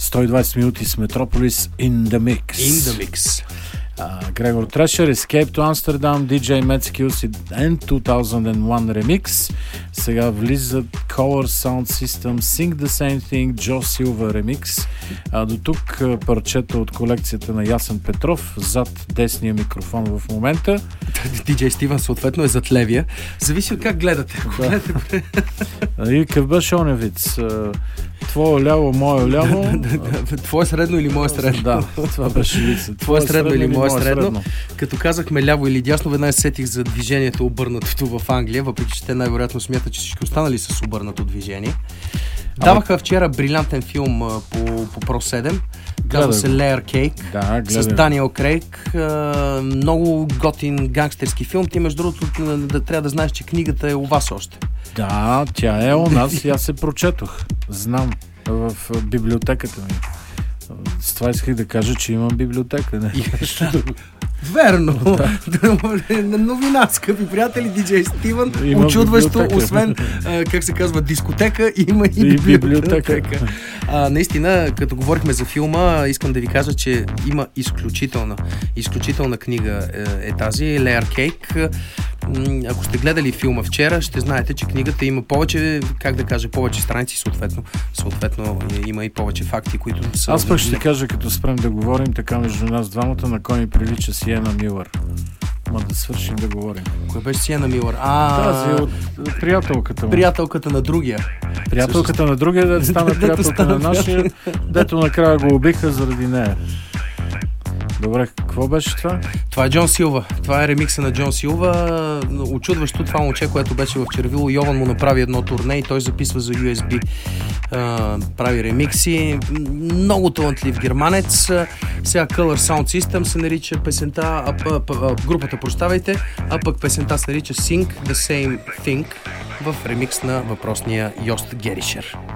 120 минути с Metropolis in the Mix. In the Mix. Грегор Трешер, Escape to Amsterdam, DJ Metskills and 2001 Remix. Сега влизат Color Sound System, Sing the Same Thing, Joe Silva Remix. До тук парчета от колекцията на Ясен Петров, зад десния микрофон в момента. DJ Стивън съответно е зад левия. Зависи от как гледате. И какъв беше оня виц? Твое ляво, мое ляво. Твое средно или мое средно? Да, това беше вица. Твое средно или мое средно. Като казахме ляво или дясно, веднага сетих за движението обърнатото в Англия, въпреки че те най-вероятно смятат, че всички останали с обърнато движение. Даваха вчера брилянтен филм по Pro 7. Казва се Layer Cake, с Даниел Крейг. Много готин гангстерски филм. Ти между другото трябва да знаеш, че книгата е у вас още. Да, тя е у нас и аз се прочетох. Знам, в библиотеката ми. С това исках да кажа, че имам библиотека. Не? Верно! Новина, скъпи приятели, DJ Стивън. Очудващо, освен, как се казва, дискотека, има и библиотека. Наистина, като говорихме за филма, искам да ви кажа, че има изключителна книга е тази, Layer Cake. Ако сте гледали филма вчера, ще знаете, че книгата има повече, повече страници, съответно има и повече факти, които са... Аз пък ще кажа, като спрем да говорим, така между нас двамата, на кой ми прилича Сиена Милър. Ма да свършим да говорим. Кой беше Сиена Милър? Тази от приятелката му. Приятелката на другия. Приятелката на другия, да стана приятелка на нашия, дето накрая го убиха заради нея. Добре, какво беше това? Това е Джон Силва. Това е ремикса на Джон Силва. Очудващо това момче, което беше в Червило. Йован му направи едно турне и той записва за USB. Прави ремикси. Много талантлив германец. Сега Color Sound System се нарича песента, групата, а пък песента се нарича Sing the Same Thing в ремикс на въпросния Йост Геришер.